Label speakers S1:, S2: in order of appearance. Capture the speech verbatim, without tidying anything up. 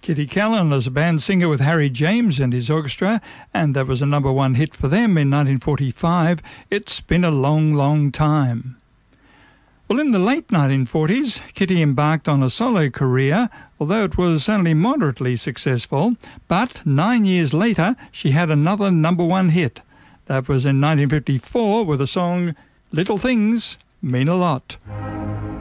S1: Kitty Callan was a band singer with Harry James and his orchestra, and that was a number one hit for them in nineteen forty-five, It's Been a Long, Long Time. Well, in the late nineteen forties, Kitty embarked on a solo career, although it was only moderately successful, but nine years later she had another number one hit. That was in nineteen fifty-four with the song Little Things Mean a Lot.